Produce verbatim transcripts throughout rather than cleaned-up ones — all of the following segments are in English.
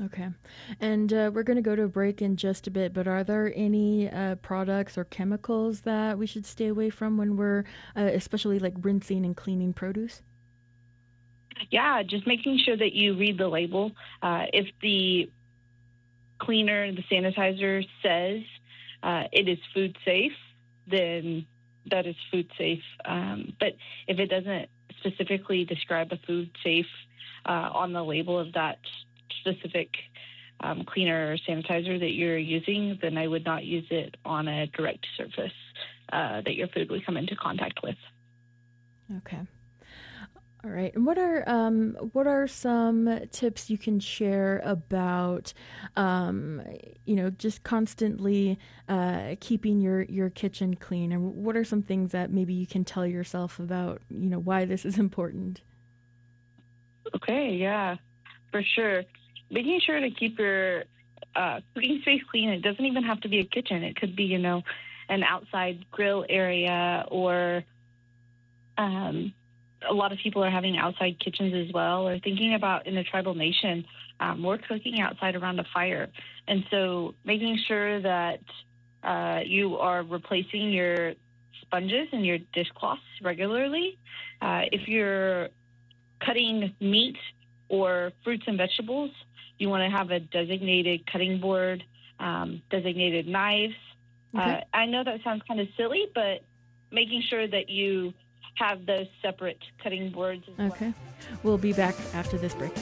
Okay. And uh, we're going to go to a break in just a bit, but are there any uh, products or chemicals that we should stay away from when we're, uh, especially like rinsing and cleaning produce? Yeah, just making sure that you read the label. Uh, if the cleaner, the sanitizer says uh, it is food safe, then that is food safe. Um, but if it doesn't specifically describe a food safe uh, on the label of that specific um, cleaner or sanitizer that you're using, then I would not use it on a direct surface uh, that your food would come into contact with. Okay. All right. And what are um, what are some tips you can share about, um, you know, just constantly uh, keeping your, your kitchen clean? And what are some things that maybe you can tell yourself about, you know, why this is important? Okay, yeah, for sure. Making sure to keep your uh, cooking space clean. It doesn't even have to be a kitchen. It could be, you know, an outside grill area, or um, a lot of people are having outside kitchens as well, or thinking about in a tribal nation, um, we're cooking outside around a fire. And so making sure that uh, you are replacing your sponges and your dishcloths regularly. Uh, if you're cutting meat or fruits and vegetables, you want to have a designated cutting board, um, designated knives. Okay. Uh, I know that sounds kind of silly, but making sure that you have those separate cutting boards as well. Okay. We'll be back after this break.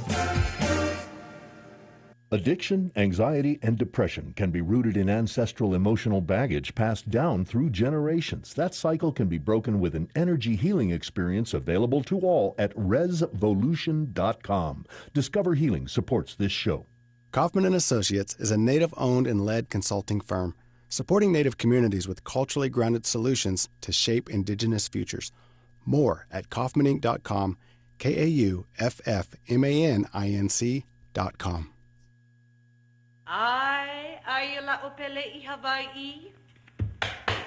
Addiction, anxiety, and depression can be rooted in ancestral emotional baggage passed down through generations. That cycle can be broken with an energy healing experience available to all at resvolution dot com. Discover Healing supports this show. Kaufman and Associates is a Native-owned and led consulting firm supporting Native communities with culturally grounded solutions to shape Indigenous futures. More at kaufman inc dot com, K A U F F M A N I N C dot com. Ai, ai la opele I Hawaii.